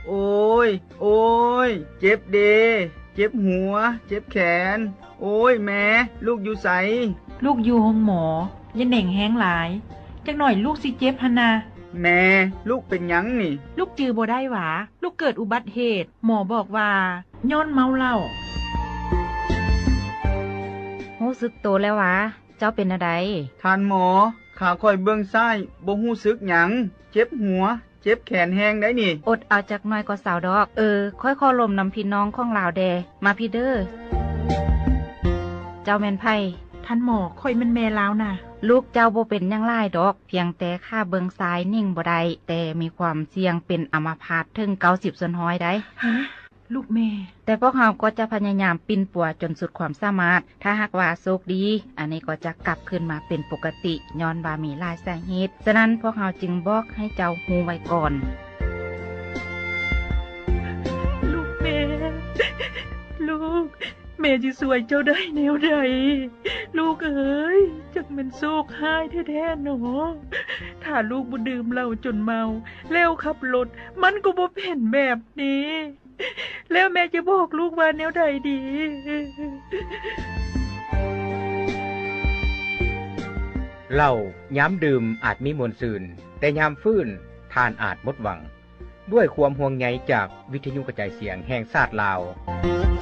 โอ้ยโอ้ยเจ็บเดเจ็บหัวเจ็บแขนโอ้ยแม่ลูกอยู่ไสลูกอยู่ห้องหมออย่าแหน่งแห้งหลายจักหน่อยลูกสิเจ็บหั่นนะแม่ลูกเป็นหยังนี่ลูกจือบ่ได้หวาลูกเกิดอุบัติเหตุหมอบอกว่าย้อนเมาเหล้ารู้สึกโตแล้วหวาเจ้าเป็นอะไรท่านหมอขาค่อยเบิ่งซ้ายบ่ฮู้สึกหยังเจ็บหัวเจ็บแขนแห้งได้นี่อดเอาจักหน่อยก็สาวดอกค่อยๆลมนำพี่น้องของลาวแดมาพี่เด้อเจ้าแม่นไผท่านหมอค่อยมันแม่ลาวน่ะลูกเจ้าบ่เป็นหยังหลายดอกเพียงแต่ค่าเบิงซ้ายนิ่งบ่ได้แต่มีความเสี่ยงเป็นอัมพาตถึง90%ได้ฮะลูกแม่แต่พวกเราก็จะพยายามปิ่นปัวจนสุดความสามารถถ้าหากว่าโชคดีอันนี้ก็จะกลับขึ้นมาเป็นปกติย้อนว่ามีหลายสาเหตุฉะนั้นพวกเราจึงบอกให้เจ้าฮู้ไว้ก่อนลูกแม่ลูกแม่จะสวยเจ้าได้แนวใดลูกเอ๋ยจักมันโชคร้ายแท้ๆหนอถ้าลูกบ่ดื่มเหล้าจนเมาแล้วขับรถมันก็บ่เป็นแบบนี้แล้วแม่จะบอกลูกว่าแนวใดดีเหล้าย้ำดื่มอาจมีมวลซืนแต่ยามฟื้นทานอาจหมดหวังด้วยความห่วงใยจากวิทยุกระจายเสียงแห่งชาติลาว